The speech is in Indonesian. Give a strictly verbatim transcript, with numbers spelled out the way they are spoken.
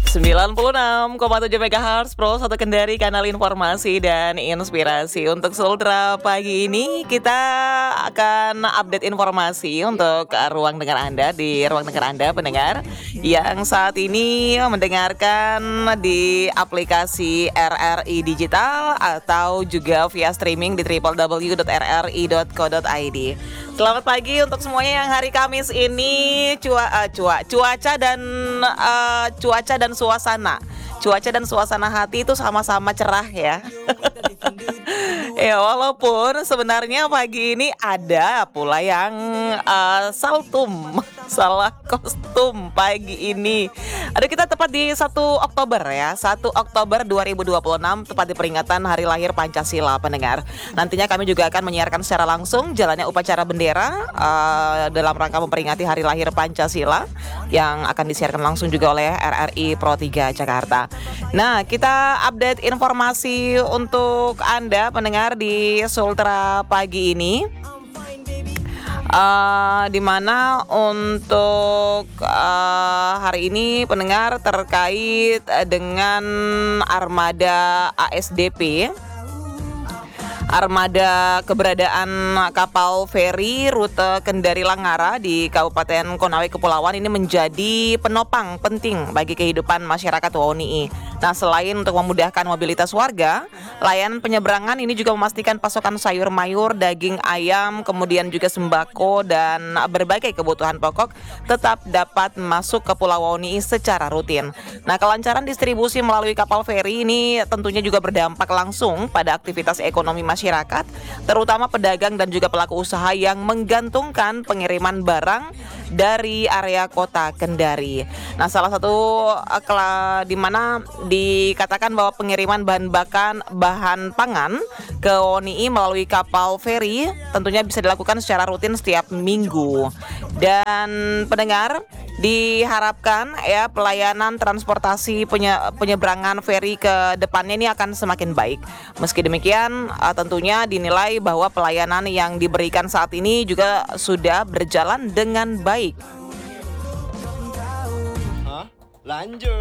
sembilan puluh enam koma tujuh megahertz Pro satu Kendari, kanal informasi dan inspirasi. Untuk Sultra pagi ini kita akan update informasi untuk ruang dengar Anda. Di ruang dengar Anda pendengar yang saat ini mendengarkan di aplikasi R R I Digital atau juga via streaming di w w w dot r r i dot co dot i d. Selamat pagi untuk semuanya yang hari Kamis ini cua, uh, cua, cuaca dan uh, cuaca dan suasana cuaca dan suasana hati itu sama-sama cerah ya. Ya walaupun sebenarnya pagi ini ada pula yang uh, saltum salah kostum pagi ini. Ada kita tepat di satu Oktober ya, satu Oktober dua ribu dua puluh enam, tepat di peringatan Hari Lahir Pancasila pendengar. Nantinya kami juga akan menyiarkan secara langsung jalannya upacara bendera uh, dalam rangka memperingati Hari Lahir Pancasila yang akan disiarkan langsung juga oleh R R I Pro tiga Jakarta. Nah, kita update informasi untuk Anda pendengar di Sultra pagi ini. Uh, di mana untuk uh, hari ini pendengar terkait dengan armada A S D P, armada keberadaan kapal feri rute Kendari Langara di Kabupaten Konawe Kepulauan ini menjadi penopang penting bagi kehidupan masyarakat W O N I. Nah, selain untuk memudahkan mobilitas warga, layanan penyeberangan ini juga memastikan pasokan sayur mayur, daging ayam, kemudian juga sembako dan berbagai kebutuhan pokok tetap dapat masuk ke Pulau W O N I secara rutin. Nah, kelancaran distribusi melalui kapal feri ini tentunya juga berdampak langsung pada aktivitas ekonomi masyarakat, terutama pedagang dan juga pelaku usaha yang menggantungkan pengiriman barang dari area kota Kendari. Nah, salah satu uh, di mana dikatakan bahwa pengiriman bahan bakan bahan pangan ke W O N I melalui kapal feri tentunya bisa dilakukan secara rutin setiap minggu. Dan pendengar, diharapkan ya pelayanan transportasi penye, penyeberangan feri ke depannya ini akan semakin baik. Meski demikian, uh, tentunya dinilai bahwa pelayanan yang diberikan saat ini juga sudah berjalan dengan baik. Hah? Lanjut.